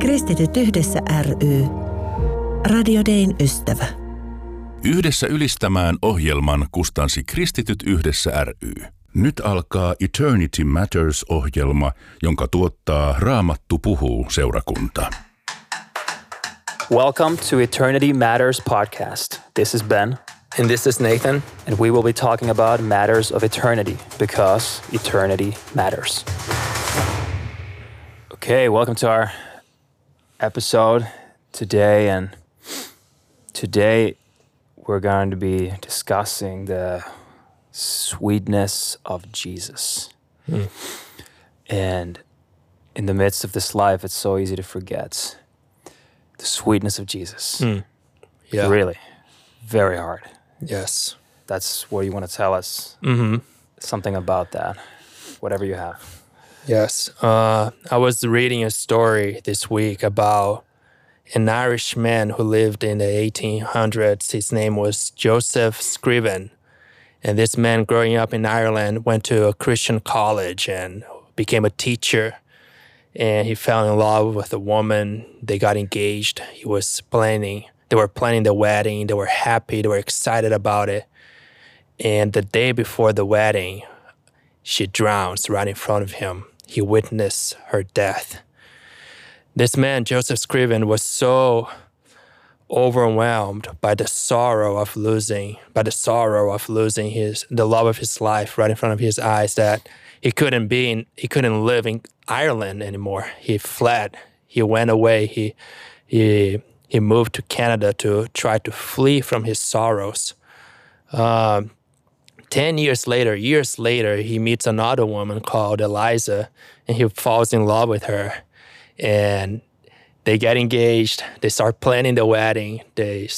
Kristityt yhdessä ry. Radio Dayn ystävä. Yhdessä ylistämään ohjelman kustansi Kristityt yhdessä ry. Nyt alkaa Eternity Matters-ohjelma, jonka tuottaa Raamattu puhuu -seurakunta. Welcome to Eternity Matters podcast. This is Ben. And this is Nathan. And we will be talking about matters of eternity because eternity matters. Okay, welcome to our episode today. And today we're going to be discussing the sweetness of Jesus. And in the midst of this life, it's so easy to forget the sweetness of Jesus. Yeah. Really, very hard. Yes. That's what you want to tell us. Something about that, whatever you have. Yes. I was reading a story this week about an Irish man who lived in the 1800s. His name was Joseph Scriven. And this man growing up in Ireland went to a Christian college and became a teacher. And he fell in love with a woman. They got engaged. They were planning the wedding. They were happy. They were excited about it. And the day before the wedding, she drowns right in front of him. He witnessed her death. This man, Joseph Scriven, was so overwhelmed by the sorrow of losing the love of his life right in front of his eyes that he couldn't live in Ireland anymore. He fled. He went away. He moved to Canada to try to flee from his sorrows. 10 years later, he meets another woman called Eliza, and he falls in love with her. And they get engaged. They start planning the wedding. They